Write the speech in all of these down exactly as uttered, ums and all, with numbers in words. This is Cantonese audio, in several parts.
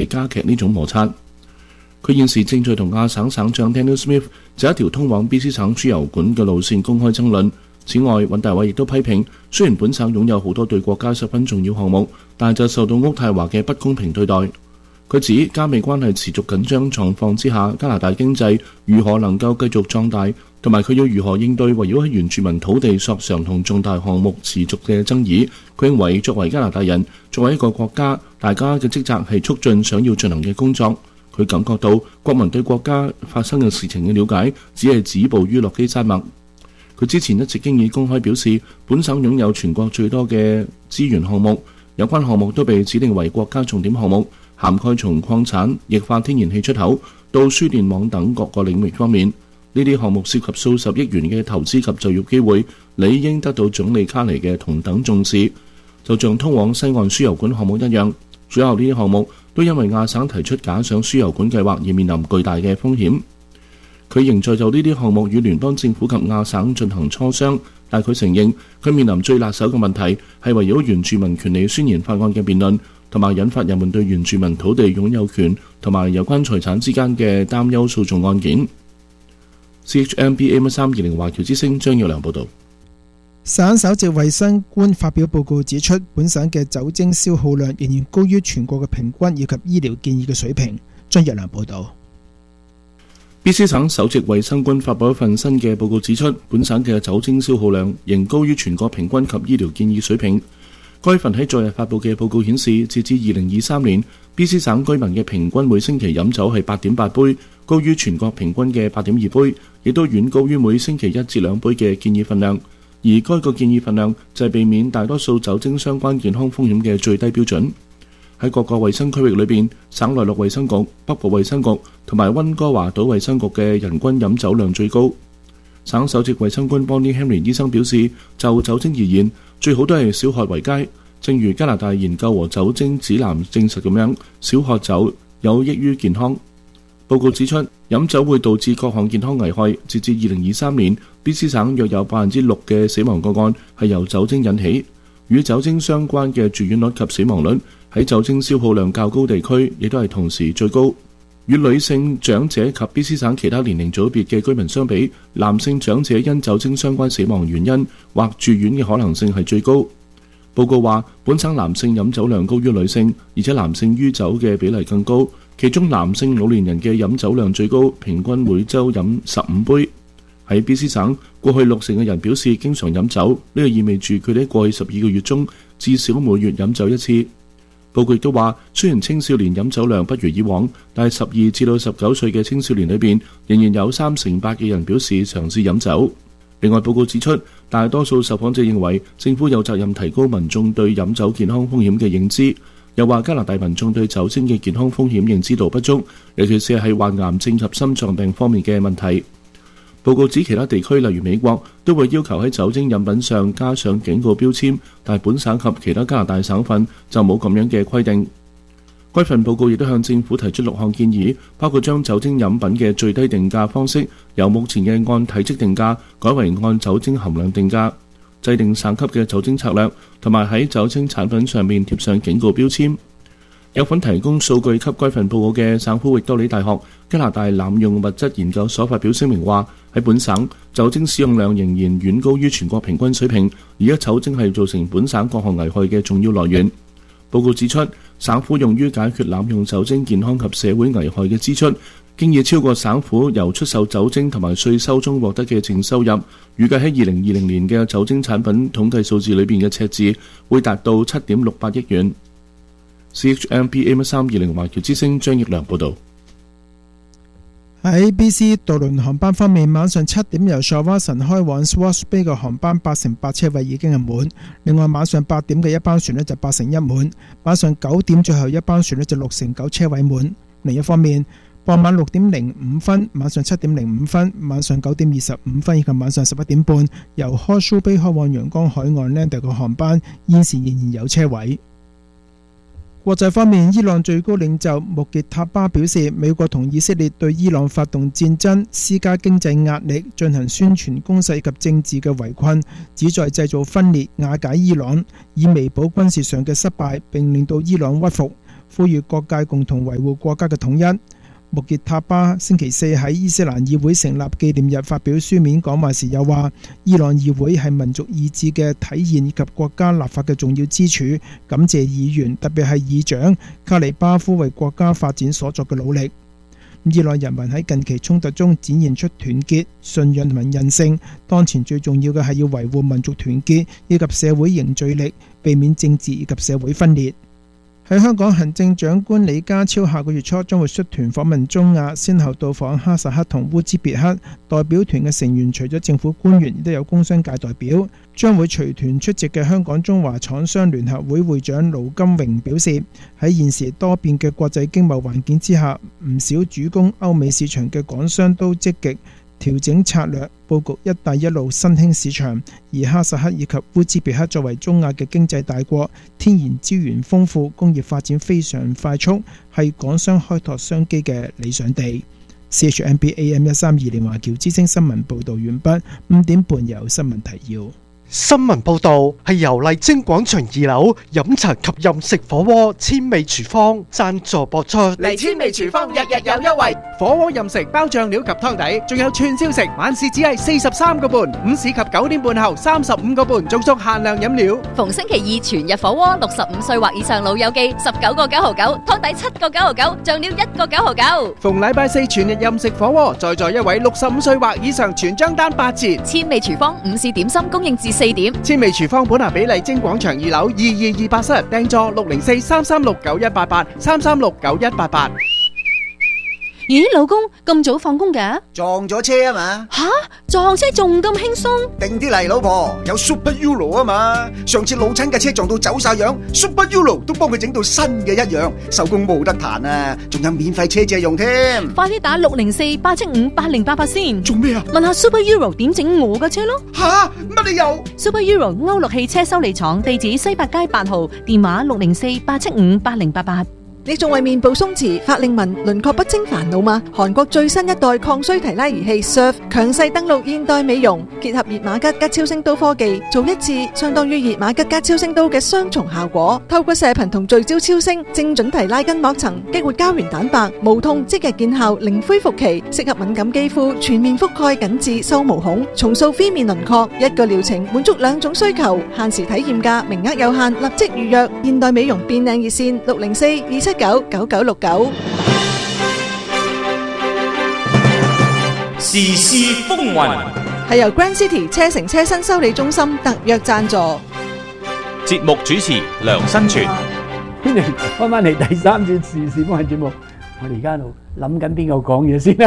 加劇呢種摩擦。佢現時正在同亞省省長 Daniel Smith 就一條通往 B C 省輸油管嘅路線公開爭論。此外，尹大偉亦都批評，雖然本省擁有好多對國家十分重要項目，但就受到渥太華嘅不公平對待。佢指加美關係持續緊張狀況之下，加拿大經濟如何能夠繼續壯大，同埋佢要如何應對圍繞喺原住民土地索償同重大項目持續嘅爭議。佢認為作為加拿大人，作為一個國家，大家嘅職責係促進想要進行嘅工作。佢感覺到國民對國家發生嘅事情嘅了解只係止步於落基山脈。佢之前一直經已公開表示，本省擁有全國最多嘅資源項目，有關項目都被指定為國家重點項目，涵蓋從礦產、液化天然氣出口到輸電網等各個領域方面。呢啲項目涉及數十億元嘅投資及就業機會，理應得到總理卡尼嘅同等重視。就像通往西岸輸油管項目一樣，所有呢啲項目都因為亞省提出假想輸油管計劃而面臨巨大嘅風險。佢仍在就呢啲項目與聯邦政府及亞省進行磋商，但佢承認佢面臨最辣手嘅問題係圍繞原住民權利宣言法案嘅辯論，同埋引發人們對原住民土地擁有權同埋有關財產之間嘅擔憂訴訟案件。C H M B A 三二零華僑之聲張耀良報導。 省首席衛生官發表報告指出，本省嘅酒精消耗量仍然高於全國嘅平均以及醫療建議嘅水平。張耀良報導。 B C 省首席衛生官發布一份新嘅報告指出，本省嘅酒精消耗量仍高於全國平均及醫療建議水平。該份喺昨日發布嘅報告顯示，截至二零二三年 B C 省居民嘅平均每星期飲酒係八點八杯，高於全國平均嘅八點二杯，亦都遠高於每星期一至兩杯嘅建議份量。而該個建議份量就係避免大多數酒精相關健康風險嘅最低標準。喺各個衛生區域裏邊，省內陸衛生局、北部衛生局同埋溫哥華島衛生局嘅人均飲酒量最高。省首席衛生官 Bonnie Henry 醫生表示，就酒精而言，最好都係少喝為佳。正如加拿大研究和酒精指南證實咁樣，少喝酒有益於健康。報告指出，飲酒會導致各項健康危害。截至二零二三年 B C 省約有百分之六嘅死亡個案係由酒精引起。與酒精相關嘅住院率及死亡率喺酒精消耗量較高地區亦都係同時最高。與女性長者及 B C 省其他年齡組別嘅居民相比，男性長者因酒精相關死亡原因或住院嘅可能性係最高。報告話，本省男性飲酒量高於女性，而且男性酗酒嘅比例更高，其中男性老年人嘅飲酒量最高，平均每週飲十五杯。喺 B C 省，過去六成嘅人表示經常飲酒，呢個意味住佢哋喺過去十二個月中至少每月飲酒一次。報告亦都話，雖然青少年飲酒量不如以往，但係十二至到十九歲嘅青少年裏邊，仍然有三成八嘅人表示嘗試飲酒。另外，報告指出，大多數受訪者認為政府有責任提高民眾對飲酒健康風險嘅認知，又話加拿大民眾對酒精嘅健康風險認知度不足，尤其是係患癌症及心臟病方面嘅問題。報告指其他地區例如美國都會要求喺酒精飲品上加上警告標籤，但係本省及其他加拿大省份就冇咁樣嘅規定。該份報告亦都向政府提出六項建議，包括將酒精飲品嘅最低定價方式由目前嘅按體積定價改為按酒精含量定價，制定省級嘅酒精策略，同埋喺酒精產品上面貼上警告標籤。有份提供數據給該份報告嘅省府域多利大學加拿大濫用物質研究所發表聲明話，喺本省酒精使用量仍然遠高於全國平均水平，而家酒精係造成本省各項危害嘅重要來源。報告指出，省府用於解決濫用酒精健康及社會危害嘅支出，經已超過省府由出售酒精同埋稅收中獲得嘅淨收入。預計喺二零二零年嘅酒精產品統計數字裏邊嘅赤字會達到七點六八億元。C H M B A 三二零華僑之聲張益良報導。 喺 B C 渡輪航班方面，晚上七點由沙瓦神開往 Swash Bay 嘅航班八成八車位已經係滿。另外晚上八點嘅一班船呢就八成一滿，晚上九點最後一班船呢就六成九車位滿。另一方面，傍晚六點零五分、晚上七點零五分、晚上九點二十五分以及晚上十一點半由 Horseshoe Bay 開往陽光海岸 Lander 嘅航班現時仍然有車位。國際方面，伊朗最高領袖穆傑塔巴表示，美國同以色列對伊朗發動戰爭、施加經濟壓力、進行宣傳攻勢及政治嘅圍困，旨在製造分裂、瓦解伊朗，以彌補軍事上嘅失敗，並令到伊朗屈服。 呼籲各界共同維護國家嘅統一。穆傑塔巴星期四喺伊斯蘭議會成立紀念日發表書面講話時又話，伊朗議會係民族意志嘅體現以及國家立法嘅重要支柱，感謝議員特別係議長卡利巴夫為國家發展所作嘅努力。伊朗人民喺近期衝突中展現出團結、信仰同埋韌性，當前最重要嘅係要維護民族團結以及社會凝聚力，避免政治以及社會分裂。喺香港，行政長官李家超下個月初將會率團訪問中亞，先後到訪哈薩克同烏茲別克。代表團嘅成員除咗政府官員，亦都有工商界代表。將會隨團出席嘅香港中華廠商聯合會會長盧金榮表示，喺現時多變嘅國際經貿環境之下，唔少主攻歐美市場嘅港商都積極調整策略，佈局一帶一路新興市場。而哈薩克以及烏茲別克作為中亞嘅經濟大國，天然資源豐富，工業發展非常快速，係港商開拓商機嘅理想地。C H M B A M 一三二連華僑之聲新聞報導完畢，五點半有新聞提要。 新聞報導係由麗晶廣場二樓飲茶及飲食火鍋千味廚房贊助播出。 嚟千味廚房日日有優惠，火鍋任食包醬料及湯底，仲有串燒食，晚市只係四十三個半，午市及九點半後三十五個半，仲送限量飲料。 逢星期二全日火鍋，六十五歲或以上老友記十九個九毫九，湯底七個九毫九，醬料一個九毫九。 逢禮拜四全日任食火鍋，在座一位六十五歲或以上全張單八折。 千味廚房午市點心供應至四點。 千味廚房本拿比麗晶廣場二樓二二二八室訂座六零四三三六九一八八三三六九一八八。 咦，老公咁早放工嘅？ 撞咗車啊嘛！ 吓，撞車仲咁輕鬆？ 定啲嚟，老婆，有 Super Euro 啊嘛！上次老親嘅車撞到走晒樣 ，Super Euro 都幫佢整到新嘅一樣，手工冇得彈啊！仲有免費車借用添。 快啲打六零四八七五八零八八先。 做咩啊？ 問下 Super Euro 點整我嘅車咯。 吓，乜理由 ？Super Euro 歐陸汽車修理廠，地址西八街八號，電話六零四八七五八零八八。 你仲為面部鬆弛、法令紋、輪廓不清煩惱嗎？韓國最新一代抗衰提拉儀器 S U R F 強勢登陸現代美容，結合熱瑪吉加超聲刀科技，做一次相當於熱瑪吉加超聲刀嘅雙重效果。透過射頻同聚焦超聲，精準提拉筋膜層，激活膠原蛋白，無痛即日見效，零恢復期，適合敏感肌膚，全面覆蓋緊致收毛孔，重塑 V 面輪廓。一個療程滿足兩種需求，限時體驗價，名額有限，立即預約。現代美容變靚熱線六零四二七九九九六九。 時事風雲係由 Grand City 車城車身修理中心特約贊助。 節目主持梁新全。 翻翻嚟第三節時事風雲節目，我哋而家喺度諗緊邊個講嘢先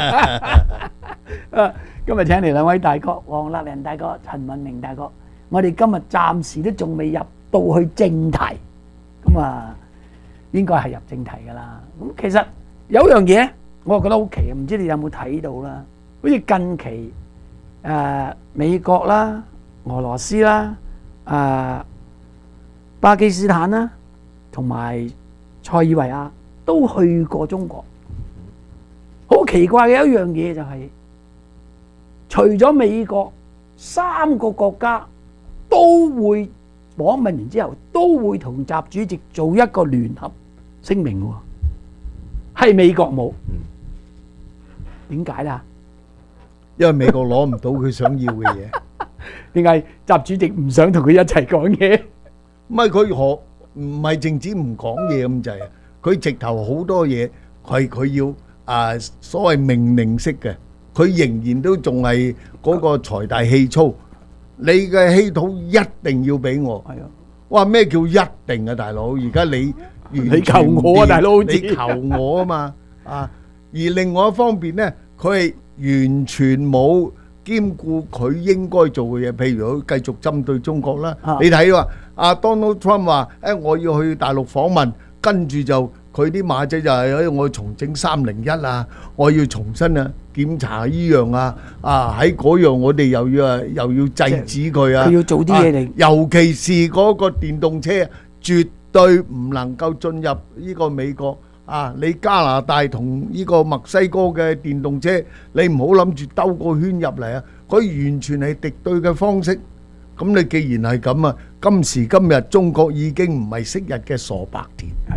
啊！今日請嚟兩位大哥，黃立仁大哥、陳文明大哥。我哋今日暫時都仲未入到去正題，咁啊。應該係入正題㗎啦。咁其實有樣嘢，我覺得好奇，唔知你有冇睇到啦？好似近期誒美國啦、俄羅斯啦、誒巴基斯坦啦，同埋塞爾維亞都去過中國。好奇怪嘅一樣嘢就係，除咗美國，三個國家都會訪問完之後，都會同習主席做一個聯合聲明喎，係美國冇，點解啦？ 因為美國攞唔到佢想要嘅嘢。 點解習主席唔想同佢一齊講嘢？ 唔係佢學，唔係淨止唔講嘢咁滯啊！佢直頭好多嘢係佢要啊所謂命令式嘅，佢仍然都仲係嗰個財大氣粗。你嘅稀土一定要俾我。係啊！哇！咩叫一定啊，大佬？而家你你求我啊，大佬！ 你求我啊嘛啊！而另外一方面咧，佢係完全冇兼顧佢應該做嘅嘢，譬如佢繼續針對中國啦。啊、你睇話阿 Donald Trump 話：誒、哎，我要去大陸訪問，跟住就佢啲馬仔就係、是、我要重整三零一啊，我要重新啊檢查依樣啊，啊喺嗰樣我哋又要啊又要制止佢啊。 佢要做啲嘢嚟， 尤其是嗰個電動車，絕對唔能夠進入呢個美國。啊！你加拿大同呢個墨西哥嘅電動車，你唔好諗住兜個圈入嚟啊！佢完全係敵對嘅方式。咁你既然係咁啊，今時今日中國已經唔係昔日嘅傻白甜。係啊！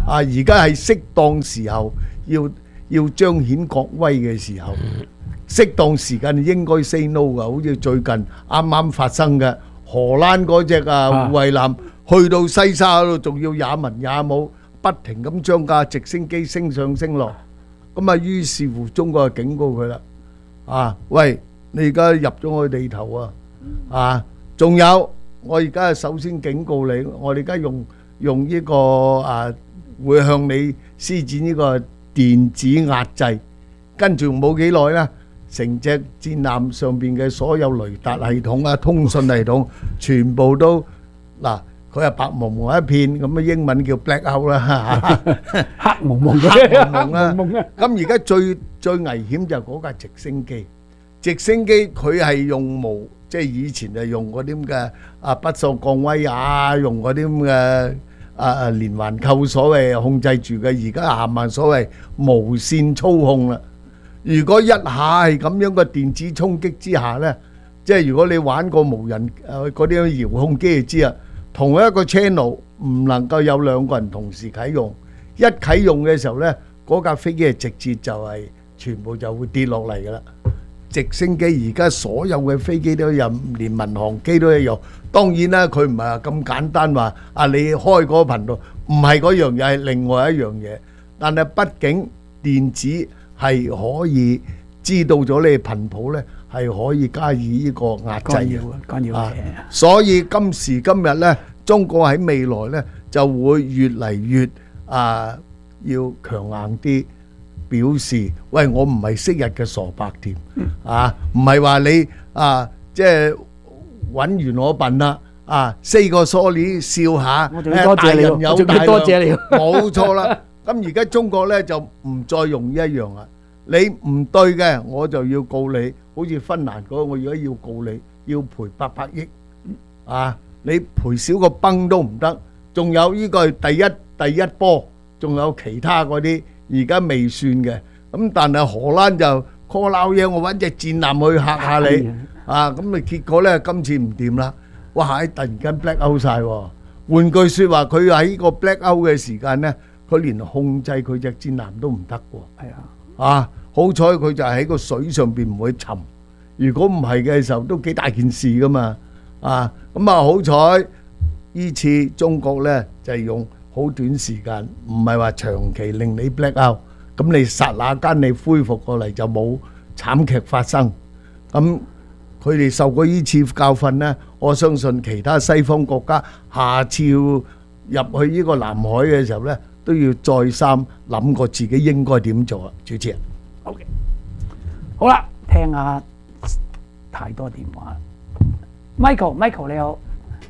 啊，而家係適當時候要要彰顯國威嘅時候，適當時間應該 say no 噶。好似最近啱啱發生嘅荷蘭嗰隻啊護衛艦去到西沙嗰度，仲要也文也武，不停咁將架直升機升上升落。咁啊，於是乎中國就警告佢啦，啊，喂，你而家入咗我地頭啊，啊，仲有我而家首先警告你，我哋而家用用呢個啊，會向你施展呢個電子壓制，跟住冇幾耐咧，成隻戰艦上邊嘅所有雷達系統啊、通訊系統，全部都嗱。佢係白蒙蒙一片，咁啊英文叫 black out 啦， 黑蒙蒙嘅， 黑蒙蒙啦。咁而家最最危險就係嗰架直升機，直升機佢係用無，即係以前係用嗰啲咁嘅啊不鏽鋼威亞，用嗰啲咁嘅啊啊連環扣所謂控制住嘅，而家行埋所謂無線操控啦。如果一下係咁樣嘅電子衝擊之下咧，即係如果你玩過無人誒嗰啲遙控機就知啊。同一個 channel 唔能夠有兩個人同時啟用，一啟用嘅時候呢，嗰架飛機係直接就係全部就會跌落嚟㗎啦。直升機而家所有嘅飛機都有，連民航機都一樣。當然啦，佢唔係話咁簡單話啊，你開嗰個頻道唔係嗰樣嘢，係另外一樣嘢。但係畢竟電子係可以知道咗你頻譜呢，係可以加以呢個壓制嘅， 干擾嘅。 所以今時今日呢，中國喺未來呢就會越嚟越啊，要強硬啲表示，喂，我唔係昔日嘅傻白甜啊，唔係話你啊，即係揾完我笨啦啊，四個 sorry 笑下， 我仲要多謝你，我仲要多謝你， 冇錯啦。咁而家中國呢就唔再用呢一樣啦。你唔對嘅，我就要告你。好似芬蘭嗰個，我而家要告你，要賠八百億啊！你賠少個崩都唔得。仲有呢個係第一第一波，仲有其他嗰啲而家未算嘅。咁但係荷蘭就 call 撈嘢，我揾隻戰艦去嚇下你啊！咁咪結果呢，今次唔掂啦。哇！突然間 black out 曬喎。換句説話，佢喺個 black out 嘅時間呢，佢連控制佢隻戰艦都唔得喎。係啊。啊！好彩佢就喺個水上邊唔會沉，如果唔係嘅時候都幾大件事噶嘛。啊，咁啊好彩呢次中國呢就係用好短時間，唔係話長期令你 black out，咁你剎那間你恢復過嚟就冇慘劇發生。咁佢哋受過呢次教訓呢，我相信其他西方國家下次要入去呢個南海嘅時候呢，都要再三諗過自己應該點做啊！主持人 ，OK， 好啦，聽下太多電話。Michael，Michael 你好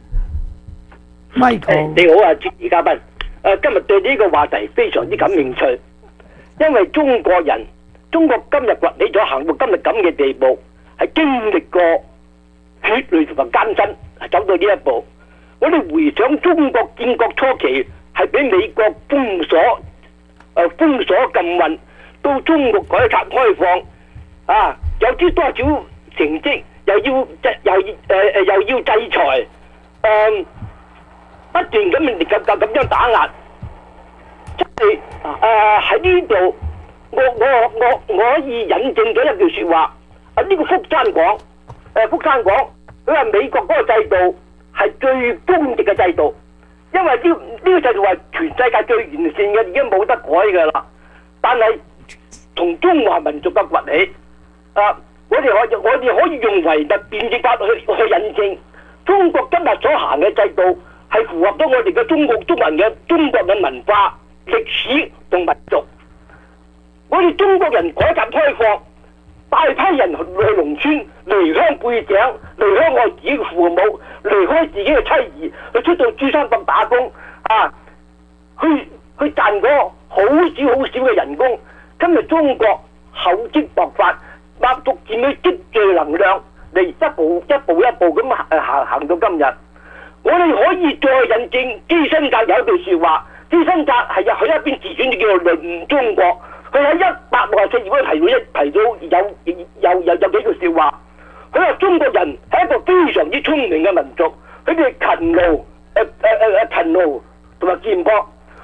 ，Michael 你好啊，主持嘉賓。誒，今日對呢個話題非常之感興趣，因為中國人，中國今日崛起咗，行到今日咁嘅地步，係經歷過血淚同埋艱辛，係走到呢一步。我哋回想中國建國初期，係俾美國封鎖，誒、呃、封鎖禁運，到中國改革開放，啊有啲多少成績，又要制又誒誒、呃、又要制裁，誒、呃、不斷咁咁咁咁樣打壓，即係誒喺呢度，我我我我可以引證咗一句説話，啊呢、這個福山講，誒、呃、福山講，佢話美國嗰個制度係最封閉嘅制度。因為呢呢個制度係全世界最完善嘅，已經冇得改㗎啦。但係同中華民族嘅崛起，啊，我哋可我哋可以用唯物辯證法去去印證，中國今日所行嘅制度係符合咗我哋嘅中國中人嘅中國嘅文化、歷史同民族。我哋中國人改革開放，大批人去農村離鄉背井，離開我自己嘅父母，離開自己嘅妻兒，去出到珠三角打工，啊，去去賺個好少好少嘅人工。今日中國厚積薄發，慢逐漸去積聚能量，嚟一步一步一步咁行行行到今日。我哋可以再引證基辛格有一句説話，基辛格係佢一邊自傳就叫做《論中國》。佢喺一百六十四頁嗰度提到一提到有有有有幾句説話，佢話中國人係一個非常之聰明嘅民族，佢哋勤勞誒誒誒誒勤勞同埋儉樸，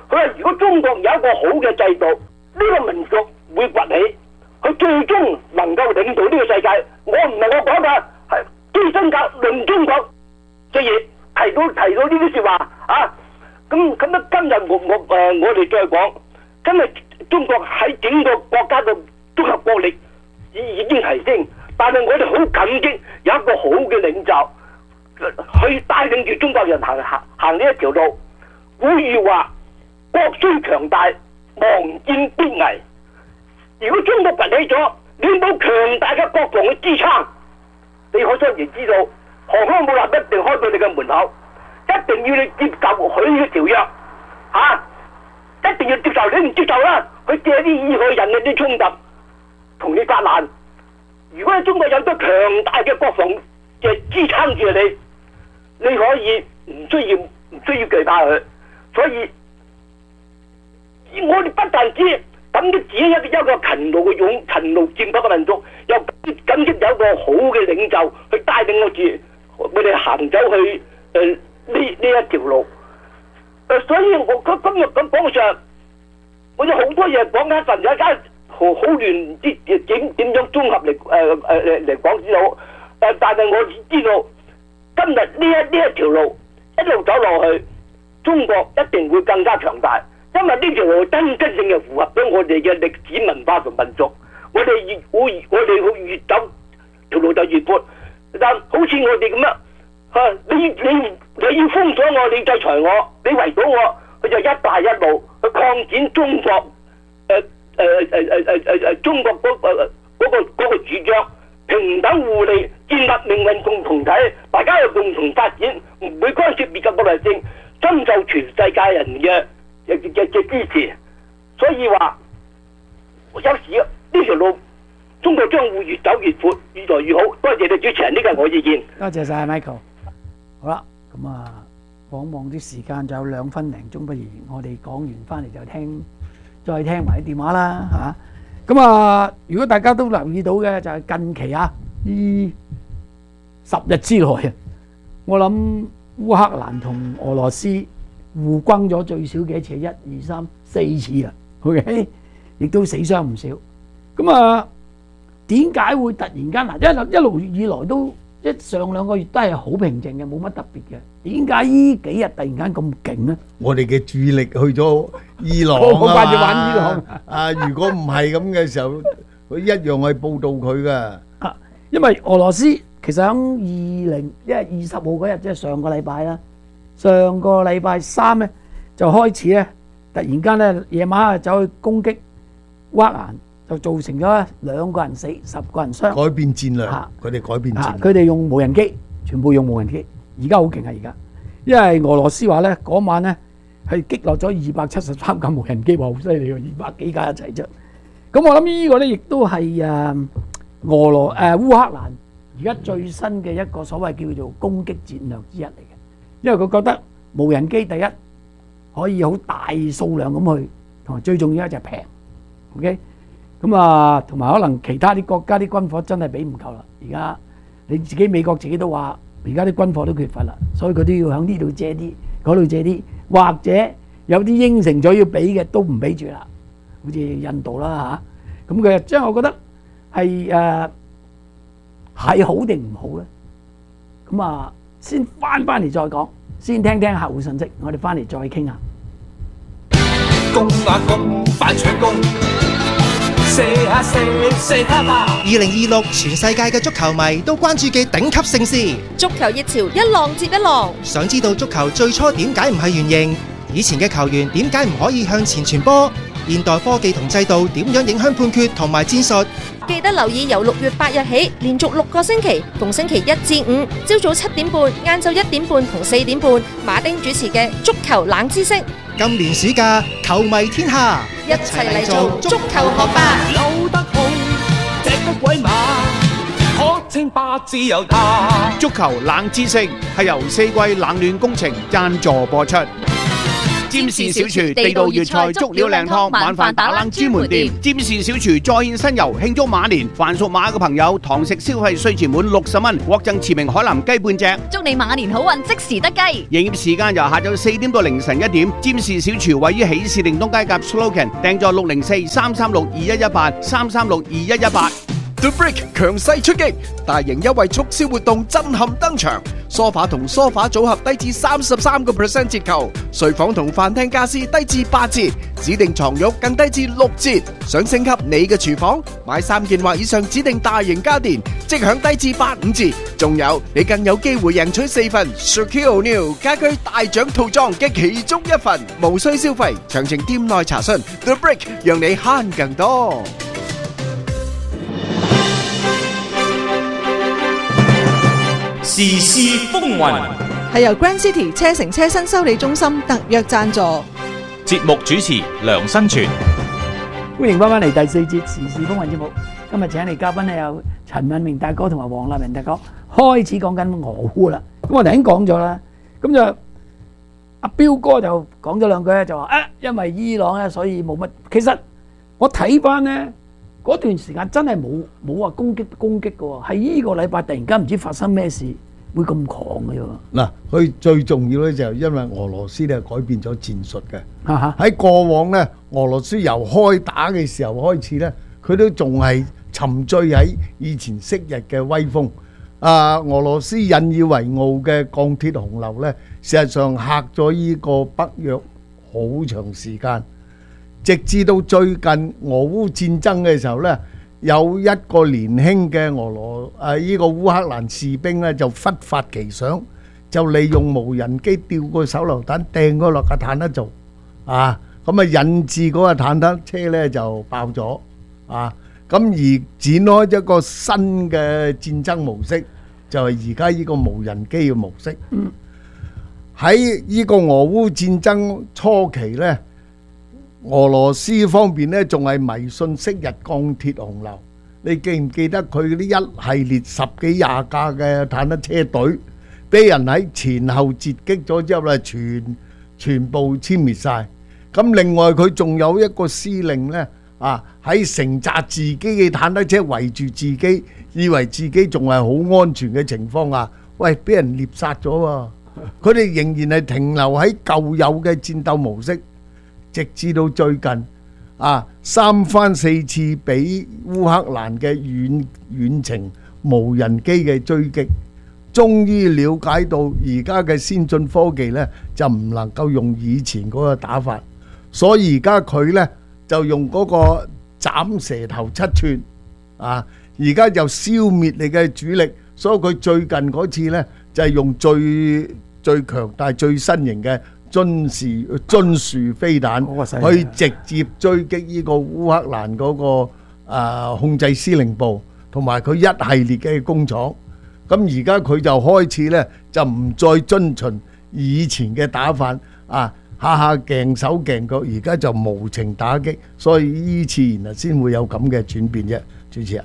佢話如果中國有一個好嘅制度，呢個民族會崛起，佢最終能夠領導呢個世界。我唔係我講㗎，係基辛格論中國嘅嘢提到提到呢啲説話啊。咁咁樣今日我我誒我哋再講，今日中國喺整個國家嘅綜合國力已已經提升，但係我哋好感激有一個好嘅領袖去帶領住中國人行行行呢一條路。古語話：國雖強大，亡戰必危。如果中國崛起咗，你冇強大嘅國防去支撐，你可想而知道，航空母艦一定開到你嘅門口，一定要你接受佢嘅條約，嚇、啊，一定要接受。你唔接受啦，佢借啲意去引你啲衝突，同你發難。如果喺中國有咗強大嘅國防嘅支撐住你，你可以唔需要唔需要懼怕佢。所以，我哋不但止感激自己一個一個勤勞嘅勇勤勞戰鬥嘅民族，又感激有一個好嘅領袖去帶領我哋，我哋行走去誒呢呢一條路。誒、呃，所以我今今日咁講上，我有好多嘢講緊，陣有一間好好亂，唔知點點樣綜合嚟誒誒誒嚟講先好。誒、呃，但係我知道今日呢一呢一條路一路走落去，中國一定會更加強大，因為呢條路真真正正符合咗我哋嘅歷史文化同民族。我哋越會我哋會越走條路就越闊。但好似我哋咁樣嚇，你你你要封鎖我，你制裁我，你圍堵我，佢就一帶一路去擴展中國誒誒誒誒誒誒誒中國嗰誒嗰個嗰個主張平等互利，建立命運共同體，大家有共同發展，唔會干涉別嘅國內政。深受全世界人嘅嘅嘅嘅支持，所以話有時呢條路中國將會越走越闊，越來越好。多謝你主持人，呢個係我意見。 多謝晒 Michael。好啦，咁啊，往往啲時間就有兩分零鐘，不如我哋講完翻嚟就聽，再聽埋啲電話啦嚇。咁啊，如果大家都留意到嘅就係近期啊，呢十日之內啊，我諗。烏克蘭同俄羅斯互轟咗最少幾次？一、二、三、四次啊 ！OK， 亦都死傷唔少。咁啊，點解會突然間嗱？一一路以來都一上兩個月都係好平靜嘅，冇乜特別嘅。點解呢幾日突然間咁勁咧？ 我哋嘅注意力去咗伊朗我掛住玩伊朗啊！如果唔係咁嘅時候，佢一樣係報導佢嘅。 啊，因為俄羅斯。其實喺二零一月二十號嗰日，即係上個禮拜啦。上個禮拜三咧就開始咧，突然間咧夜晚走去攻擊烏克蘭，就造成咗兩個人死，十個人傷。 改變戰略，佢哋改變戰略。 佢哋用無人機，全部用無人機。而家好勁啊！而家，因為俄羅斯話咧嗰晚咧係擊落咗二百七十三架無人機，話好犀利喎，二百幾架一齊啫。咁我諗呢個咧亦都係誒俄羅誒烏克蘭。而家最新嘅一個所謂叫做攻擊戰略之一嚟嘅，因為佢覺得無人機第一可以好大數量咁去，同埋最重要一就係平 ，OK， 咁啊，同埋可能其他啲國家啲軍火真係俾唔夠啦。而家你自己美國自己都話，而家啲軍火都缺乏啦，所以佢都要喺呢度借啲，嗰度借啲，或者有啲應承咗要俾嘅都唔俾住啦，好似印度啦嚇，咁佢即係我覺得係誒。係好定唔好咧？咁啊，先翻翻嚟再講，先聽聽客戶信息，我哋翻嚟再傾下。 公啊公，快搶攻！射下射，射下吧！ 二零二六全世界嘅足球迷都關注嘅頂級盛事， 足球熱潮一浪接一浪。 想知道足球最初點解唔係圓形？以前嘅球員點解唔可以向前傳波？現代科技同制度點樣影響判決同埋戰術？ 記得留意由六月八日起，連續六個星期，逢星期一至五，朝早七點半、晏晝一點半同四點半，馬丁主持嘅足球冷知識。 今年暑假，球迷天下， 一齊嚟做足球學霸。 扭得好，踢得鬼馬，可稱霸自由他。 足球冷知識係由四季冷暖工程贊助播出。 占士小廚地道粵菜足料靚湯，晚飯打冷專門店。占士小廚再現新遊，慶祝馬年，凡屬馬嘅朋友，堂食消費稅前滿六十蚊，獲贈馳名海南雞半隻。 祝你馬年好運，即時得雞。 營業時間由下晝四點到凌晨一點。占士小廚位於喜事定東街夾 Slogan， 訂座六零四三三六二一一八三三六二一一八。 The Brick 強勢出擊，大型優惠促銷活動震撼登場。梳化同梳化組合低至三十三個 percent 折扣，睡房同飯廳家私低至八折，指定床褥更低至六折。想升級你嘅廚房，買三件或以上指定大型家電，即享低至八五折。仲有你更有機會贏取四份 Shakil New 家居大獎套裝嘅其中一份，無需消費。詳情店內查詢。The Brick 讓你慳更多。 時事風雲係由 Grand City 車城車新修理中心特約贊助。 節目主持梁新全， 歡迎翻返嚟第四節時事風雲節目。今日請嚟嘉賓咧有陳敏明大哥同埋黃立明大哥，開始講緊俄烏啦。咁我頭先講咗啦，咁就阿彪哥就講咗兩句咧，就話啊，因為伊朗咧，所以冇乜。其實我睇翻咧。嗰段時間真係冇冇話攻擊攻擊嘅喎，係呢個禮拜突然間唔知發生咩事，會咁狂嘅啫。 嗱，佢最重要咧就係因為俄羅斯咧改變咗戰術嘅。 喺、 uh huh. 過往咧，俄羅斯由開打嘅時候開始咧，佢都仲係沉醉喺以前昔日嘅威風。啊，俄羅斯引以為傲嘅鋼鐵洪流咧，事實上嚇咗呢個北約好長時間。直至到最近俄烏戰爭嘅時候呢，有一個年輕嘅俄羅誒呢個烏克蘭士兵呢，就忽發奇想，就利用無人機吊個手榴彈掟嗰落架坦克度啊，咁啊引致嗰個坦克車呢就爆咗啊，咁而展開一個新嘅戰爭模式，就係而家呢個無人機嘅模式。喺呢個俄烏戰爭初期呢，俄羅斯方面咧仲係迷信昔日鋼鐵洪流，你記唔記得佢嗰啲一系列十幾廿架嘅坦克車隊，俾人喺前後截擊咗之後咧，全全部殲滅晒。咁另外佢仲有一個司令咧，啊喺成紮自己嘅坦克車圍住自己，以為自己仲係好安全嘅情況下，喂，俾人獵殺咗喎。佢哋仍然係停留喺舊有嘅戰鬥模式。直至到最近，啊三番四次俾烏克蘭嘅遠遠程無人機嘅追擊，終於了解到而家嘅先進科技呢，就唔能夠用以前嗰個打法，所以而家佢呢，就用嗰個斬蛇頭七寸，啊而家就消滅你嘅主力，所以佢最近嗰次呢，就係用最最強大最新型嘅津樹津樹飛彈去直接追擊呢個烏克蘭嗰個啊控制司令部同埋佢一系列嘅工廠。咁而家佢就開始呢，就唔再遵循以前嘅打法啊，下下鏡手鏡腳，而家就無情打擊，所以呢次然後先會有咁嘅轉變啫。主持人，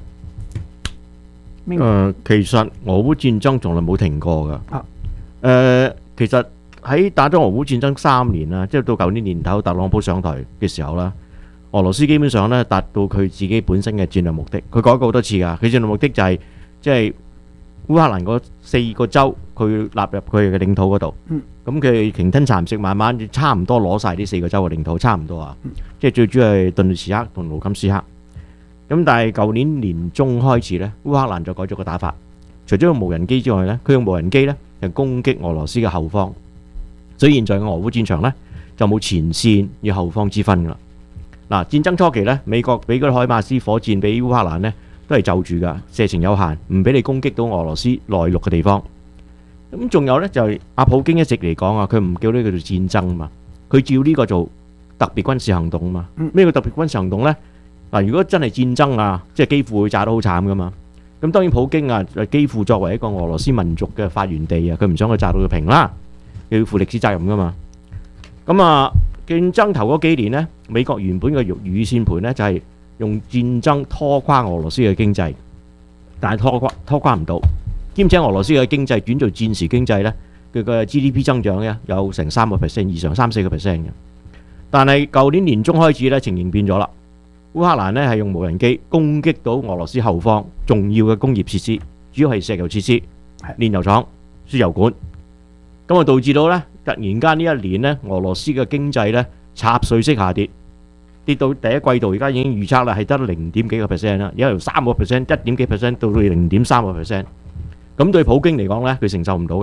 誒，其實俄烏戰爭從來冇停過㗎。誒，其實。喺打咗俄烏戰爭三年啦，即係到舊年年頭特朗普上台嘅時候啦，俄羅斯基本上咧達到佢自己本身嘅戰略目的。佢講過好多次㗎，佢戰略目的就係即係烏克蘭嗰四個州，佢納入佢嘅領土嗰度。咁佢鯨吞蠶食，慢慢差唔多攞晒呢四個州嘅領土，差唔多啊。嗯、即係最主要係頓涅茨克同盧甘斯克。咁但係舊年年中開始咧，烏克蘭就改咗個打法，除咗用無人機之外咧，佢用無人機咧就攻擊俄羅斯嘅後方。所以現在嘅俄烏戰場呢，就冇前線與後方之分噶啦。嗱，戰爭初期呢，美國俾嗰啲海馬斯火箭俾烏克蘭呢，都係就住噶，射程有限，唔俾你攻擊到俄羅斯內陸嘅地方。咁仲有呢，就係阿普京一直嚟講啊，佢唔叫呢個做戰爭嘛，佢照呢個做特別軍事行動嘛。咩叫特別軍事行動呢？嗱，如果真係戰爭啊，即係基輔會炸得好慘噶嘛。咁當然普京啊，基輔作為一個俄羅斯民族嘅發源地啊，佢唔想去炸到佢平啦。要負歷史責任噶嘛？咁啊，競爭頭嗰幾年呢，美國原本嘅如意算盤呢，就係用戰爭拖垮俄羅斯嘅經濟，但係拖垮拖垮唔到，兼且俄羅斯嘅經濟轉做戰時經濟呢， 佢嘅 G D P 增長咧有成三個 percent 以上，三四個 percent 嘅。但係舊年年中開始咧，情形變咗啦。烏克蘭咧係用無人機攻擊到俄羅斯後方重要嘅工業設施，主要係石油設施、煉油廠、輸油管。咁啊導致到咧突然間呢一年咧，俄羅斯嘅經濟咧插水式下跌，跌到第一季度而家已經預測啦係得零點幾個 percent 啦，而家由三個 percent 一點幾 percent 到到零點三個 percent。咁對普京嚟講咧，佢承受唔到嘅。